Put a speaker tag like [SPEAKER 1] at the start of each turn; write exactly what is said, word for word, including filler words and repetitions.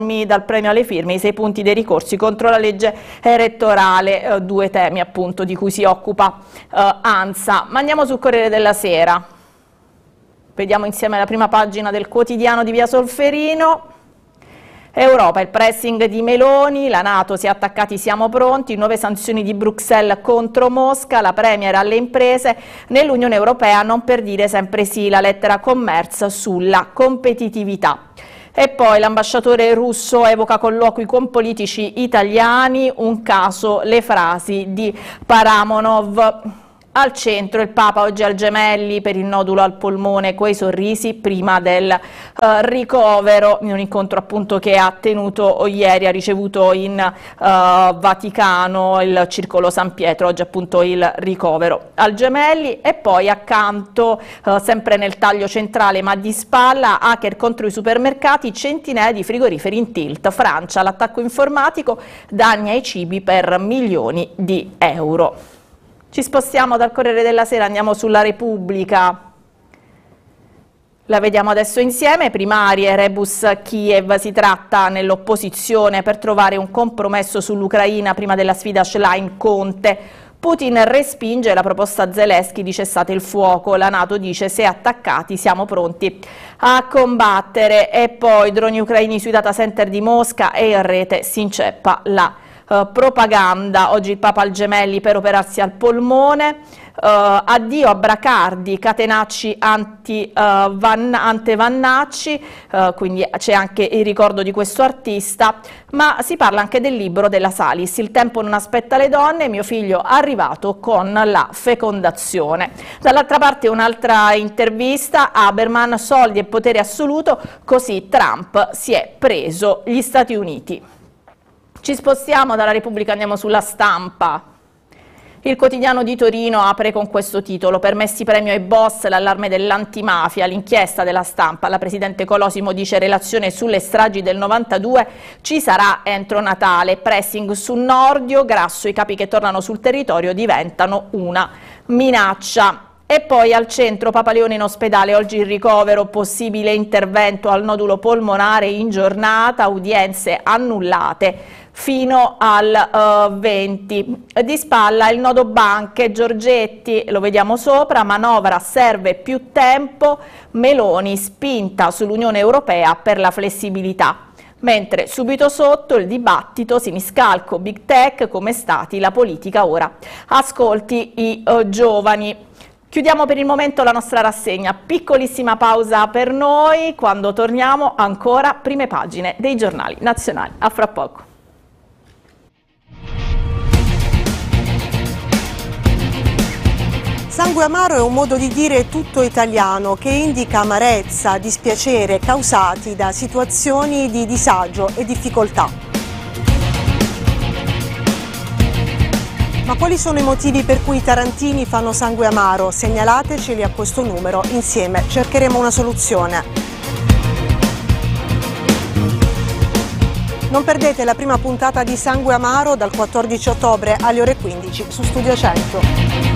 [SPEAKER 1] dal premio alle firme, i sei punti dei ricorsi contro la legge elettorale, eh, due temi appunto di cui si occupa eh, ANSA. Ma andiamo sul Corriere della Sera, vediamo insieme la prima pagina del quotidiano di Via Solferino. Europa, il pressing di Meloni, la NATO si è attaccati, siamo pronti, nuove sanzioni di Bruxelles contro Mosca, la Premier alle imprese, nell'Unione Europea non per dire sempre sì, la lettera Commerz sulla competitività. E poi l'ambasciatore russo evoca colloqui con politici italiani, un caso le frasi di Paramonov. Al centro il Papa oggi al Gemelli per il nodulo al polmone, quei sorrisi prima del uh, ricovero, in un incontro appunto che ha tenuto ieri, ha ricevuto in uh, Vaticano il Circolo San Pietro, oggi appunto il ricovero al Gemelli. E poi accanto, uh, sempre nel taglio centrale ma di spalla, hacker contro i supermercati, centinaia di frigoriferi in tilt, Francia, l'attacco informatico, danni ai cibi per milioni di euro. Ci spostiamo dal Corriere della Sera, andiamo sulla Repubblica, la vediamo adesso insieme. Primarie, rebus Kiev, si tratta nell'opposizione per trovare un compromesso sull'Ucraina prima della sfida Schlein-Conte. Putin respinge la proposta Zelensky di cessate il fuoco, la NATO dice se attaccati siamo pronti a combattere. E poi droni ucraini sui data center di Mosca e in rete si inceppa la Uh, propaganda. Oggi il Papa al Gemelli per operarsi al polmone. Uh, addio a Bracardi, catenacci anti, uh, Van, ante Vannacci, uh, quindi c'è anche il ricordo di questo artista, ma si parla anche del libro della Salis, Il tempo non aspetta le donne, mio figlio arrivato con la fecondazione. Dall'altra parte un'altra intervista, Habermas, soldi e potere assoluto, così Trump si è preso gli Stati Uniti. Ci spostiamo dalla Repubblica, andiamo sulla Stampa. Il quotidiano di Torino apre con questo titolo: permessi premio ai boss, l'allarme dell'antimafia, l'inchiesta della Stampa. La presidente Colosimo dice relazione sulle stragi del novantadue ci sarà entro Natale, pressing su Nordio, Grasso, i capi che tornano sul territorio diventano una minaccia. E poi al centro Papa Leone in ospedale, oggi il ricovero, possibile intervento al nodulo polmonare in giornata, udienze annullate fino al uh, venti. Di spalla il nodo banche, Giorgetti, lo vediamo sopra, manovra serve più tempo, Meloni spinta sull'Unione Europea per la flessibilità. Mentre subito sotto il dibattito, siniscalco, big tech, come stati la politica ora. Ascolti i uh, giovani. Chiudiamo per il momento la nostra rassegna, piccolissima pausa per noi, quando torniamo ancora prime pagine dei giornali nazionali. A fra poco.
[SPEAKER 2] Sangue amaro è un modo di dire tutto italiano che indica amarezza, dispiacere causati da situazioni di disagio e difficoltà. Ma quali sono i motivi per cui i tarantini fanno sangue amaro? Segnalateceli a questo numero, insieme cercheremo una soluzione. Non perdete la prima puntata di Sangue Amaro dal quattordici ottobre alle ore quindici su Studio cento.